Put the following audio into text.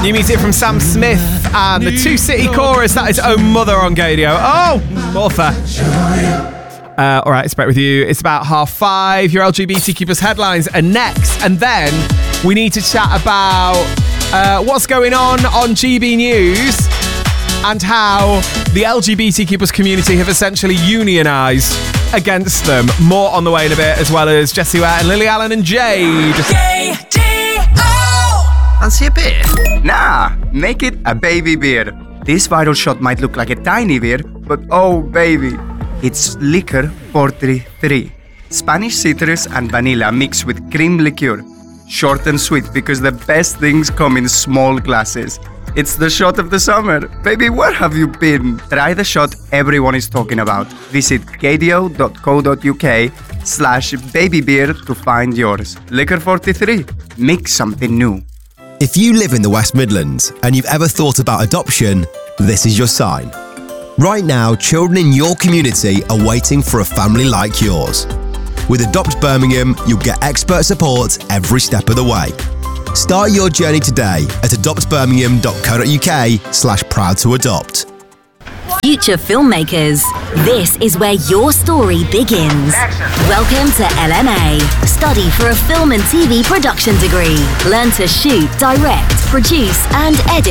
New music from Sam Smith and the Two City Chorus. That is Oh Mother on Gadio. Oh, author. All right, it's back with you. It's about 5:30. Your LGBTQ plus headlines are next. And then we need to chat about what's going on GB News and how the LGBTQ plus community have essentially unionised against them. More on the way in a bit, as well as Jessie Ware and Lily Allen and Jade. Fancy a beer? Nah, make it a baby beer. This viral shot might look like a tiny beer, but oh baby, it's Liquor 43. Spanish citrus and vanilla mixed with cream liqueur. Short and sweet because the best things come in small glasses. It's the shot of the summer. Baby, where have you been? Try the shot everyone is talking about. Visit gadio.co.uk/babybeer to find yours. Liquor 43. Mix something new. If you live in the West Midlands and you've ever thought about adoption, this is your sign. Right now, children in your community are waiting for a family like yours. With Adopt Birmingham, you'll get expert support every step of the way. Start your journey today at adoptbirmingham.co.uk/proud to adopt. Future filmmakers, this is where your story begins. Welcome to LMA. Study for a film and TV production degree. Learn to shoot, direct, produce and edit